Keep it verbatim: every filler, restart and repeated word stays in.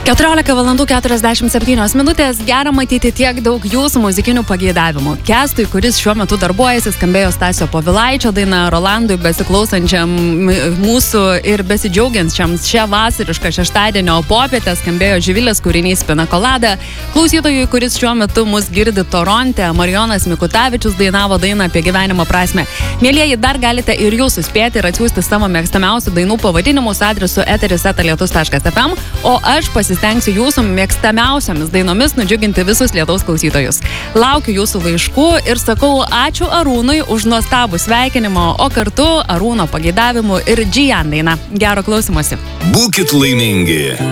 keturiolika valandų keturiasdešimt septynios minutės. Gera matyti tiek daug jūsų muzikinių pageidavimų. Kęstui, kuris šiuo metu darbuojasi, skambėjo Stasio Povilaičio daina, Rolandui besiklausančiam mūsų ir besidžiaugiančiam šią vasarišką šeštadienio popietę skambėjo Živilės kūrinys Pina Colada. Klausytojui, kuris šiuo metu mus girdi Toronte, Marijonas Mikutavičius dainavo dainą apie gyvenimo prasmę. Mielieji, dar galite ir jūs suspėti ir atsiųsti savo mėgstamiausių dainų pavadinimus adresu eteris eta lietus taškas ef em, o aš pasistengsiu jūsų mėgstamiausiamis dainomis nudžiuginti visus Lietaus klausytojus. Laukiu jūsų laiškų ir sakau ačiū Arūnui už nuostabų sveikinimą, o kartu Arūno pageidavimu ir Džian daina. Gero klausymosi. Būkit laimingi.